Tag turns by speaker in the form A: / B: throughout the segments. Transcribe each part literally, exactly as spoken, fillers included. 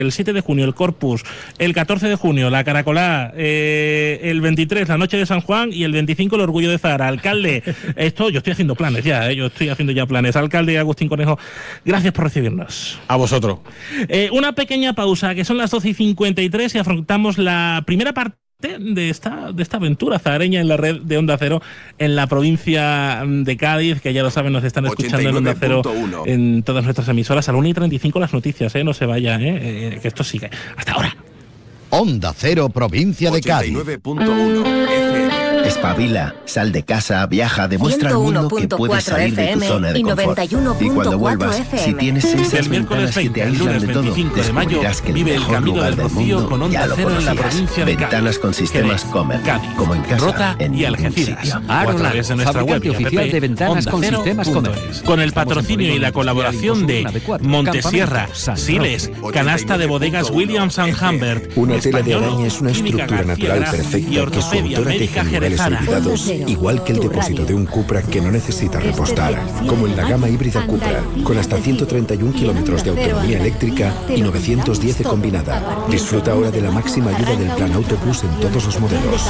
A: el siete de junio el Corpus, el catorce de junio la Caracolá, eh, el veintitrés la Noche de San Juan y el veinticinco el Orgullo de Zahara. Alcalde, esto yo estoy haciendo planes ya, eh, yo estoy haciendo ya planes. Alcalde Agustín Conejo, gracias por recibirnos.
B: A vosotros.
A: Eh, una pequeña pausa, que son las doce y cincuenta y tres y afrontamos la primera parte de esta de esta aventura zahareña en la red de Onda Cero en la provincia de Cádiz, que ya lo saben, nos están escuchando en Onda Cero en todas nuestras emisoras. A la una y treinta y cinco las noticias, eh, no se vaya, eh, eh, que esto sigue. Hasta ahora.
C: Onda Cero, provincia de Cádiz.
D: ochenta y nueve punto uno F M.
E: Espabila, sal de casa, viaja, demuestra al mundo que puedes salir de tu zona de confort. Y cuando vuelvas, si tienes esas ventanas que te aíslan de todo, descubrirás que el mejor lugar del mundo ya lo conocías. Ventanas con sistemas Comer, como en casa, en ningún sitio.
A: Arola, fabricante oficial de ventanas con sistemas Comer. Con el patrocinio y la colaboración de Montesierra, Siles, Canasta de Bodegas Williams and Humbert.
F: Una tela de araña es una estructura natural perfecta que su autora teje en niveles olvidados, igual que el depósito de un Cupra que no necesita repostar, como en la gama híbrida Cupra, con hasta ciento treinta y un kilómetros de autonomía eléctrica y novecientos diez de combinada. Disfruta ahora de la máxima ayuda del Plan Auto Plus en todos los modelos.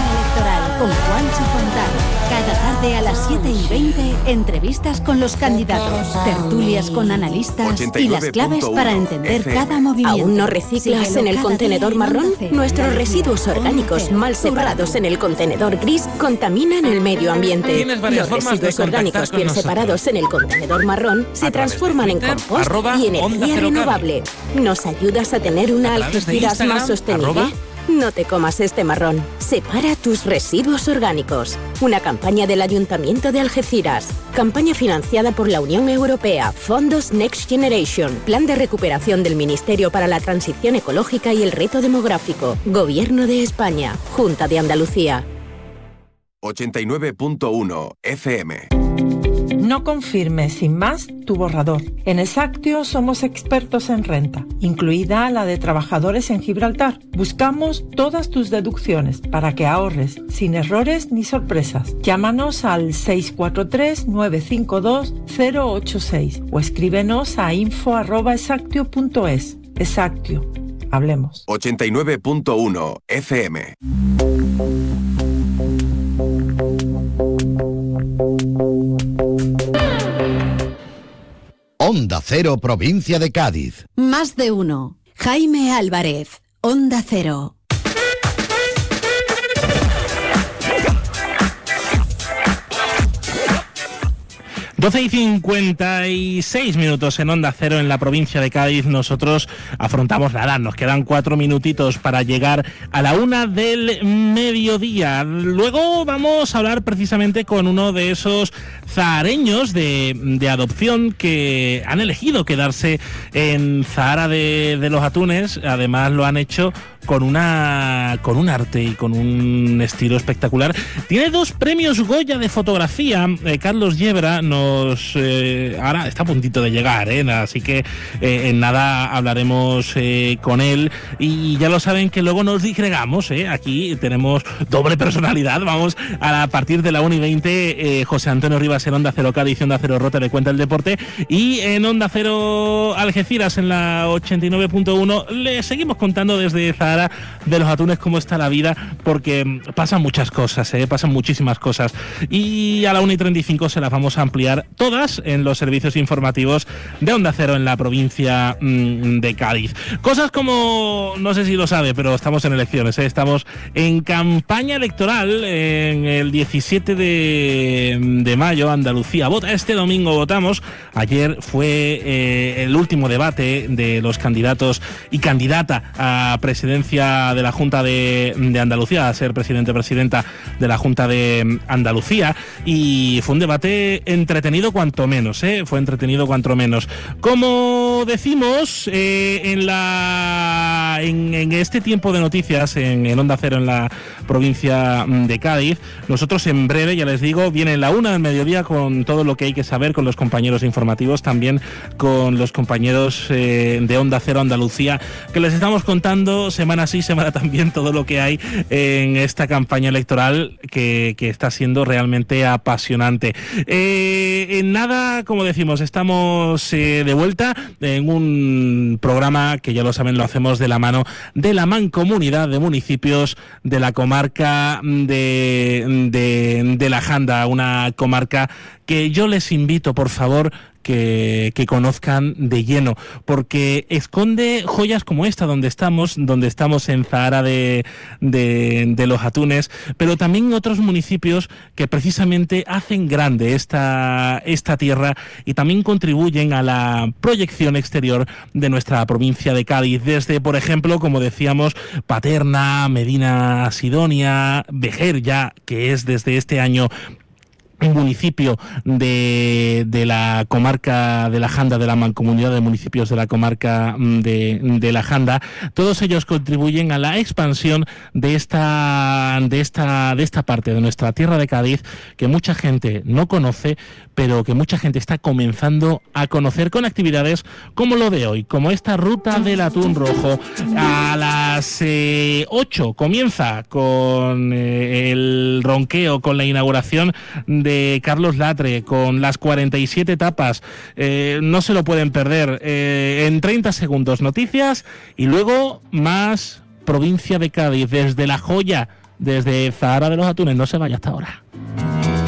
G: Con Juancho Fontán. Cada tarde a las siete y veinte, entrevistas con los candidatos, tertulias con analistas y las claves para entender cada movimiento.
H: ¿Aún no reciclas en el contenedor marrón? Nuestros residuos orgánicos mal separados en el contenedor gris contaminan el medio ambiente. Los residuos orgánicos bien separados en el contenedor marrón se transforman en compost y energía renovable. ¿Nos ayudas a tener una Algeciras más sostenible? No te comas este marrón. Separa tus residuos orgánicos. Una campaña del Ayuntamiento de Algeciras. Campaña financiada por la Unión Europea. Fondos Next Generation. Plan de recuperación del Ministerio para la Transición Ecológica y el Reto Demográfico. Gobierno de España. Junta de Andalucía.
D: ochenta y nueve punto uno F M.
I: No confirmes sin más tu borrador. En Exactio somos expertos en renta, incluida la de trabajadores en Gibraltar. Buscamos todas tus deducciones para que ahorres sin errores ni sorpresas. Llámanos al seis cuatro tres, nueve cinco dos, cero ocho seis o escríbenos a info arroba exactio punto es. Exactio. Hablemos.
D: ochenta y nueve punto uno F M.
C: Onda Cero, provincia de Cádiz.
G: Más de uno. Jaime Álvarez, Onda Cero.
A: doce y cincuenta y seis minutos en Onda Cero en la provincia de Cádiz. Nosotros afrontamos nada, nos quedan cuatro minutitos para llegar a la una del mediodía. Luego vamos a hablar precisamente con uno de esos zahareños de, de adopción que han elegido quedarse en Zahara de, de los Atunes. Además lo han hecho con una con un arte y con un estilo espectacular. Tiene dos premios Goya de fotografía. Eh, Carlos Yebra nos eh, ahora está a puntito de llegar, ¿eh? Así que eh, en nada hablaremos eh, con él. Y ya lo saben que luego nos disgregamos, ¿eh? Aquí tenemos doble personalidad. Vamos a, a partir de la una y veinte. Eh, José Antonio Rivas en Onda Cero Cádiz y Onda Cero Rota le cuenta el deporte. Y en Onda Cero Algeciras en la ochenta y nueve punto uno le seguimos contando desde Zahara de los Atunes cómo está la vida, porque pasan muchas cosas, ¿eh? pasan muchísimas cosas. Y a la una y treinta y cinco se las vamos a ampliar todas en los servicios informativos de Onda Cero en la provincia mmm, de Cádiz. Cosas como, no sé si lo sabe, pero estamos en elecciones, ¿eh? Estamos en campaña electoral. En el diecisiete de mayo Andalucía vota, este domingo votamos. Ayer fue eh, el último debate de los candidatos y candidata a presidencia de la Junta de, de Andalucía, a ser presidente o presidenta de la Junta de Andalucía, y fue un debate entretenido cuanto menos, ¿eh? fue entretenido cuanto menos. Como decimos eh, en la la, en, en este tiempo de noticias en, en Onda Cero en la provincia de Cádiz, nosotros en breve, ya les digo, viene la una del mediodía con todo lo que hay que saber con los compañeros informativos, también con los compañeros eh, de Onda Cero Andalucía, que les estamos contando semana sí, semana también todo lo que hay en esta campaña electoral que, que está siendo realmente apasionante. Eh, en nada, como decimos, estamos eh, de vuelta en un programa que ya lo saben, lo hacemos de la mano de la Mancomunidad de Municipios de la comarca de, de, de La Janda, una comarca que yo les invito, por favor, Que, que conozcan de lleno, porque esconde joyas como esta donde estamos, donde estamos en Zahara de, de, de los Atunes, pero también otros municipios que precisamente hacen grande esta, esta tierra y también contribuyen a la proyección exterior de nuestra provincia de Cádiz, desde, por ejemplo, como decíamos, Paterna, Medina Sidonia, Vejer ya, que es desde este año un municipio de, de la comarca de La Janda, de la Mancomunidad de Municipios de la comarca de, de La Janda. Todos ellos contribuyen a la expansión de esta, de esta, de esta parte de nuestra tierra de Cádiz, que mucha gente no conoce, pero que mucha gente está comenzando a conocer con actividades como lo de hoy, como esta ruta del atún rojo. A las eh, ocho comienza con eh, el ronqueo, con la inauguración de de Carlos Latre, con las cuarenta y siete etapas, eh, no se lo pueden perder. Eh, en treinta segundos noticias y luego más provincia de Cádiz, desde La Joya, desde Zahara de los Atunes. No se vaya hasta ahora.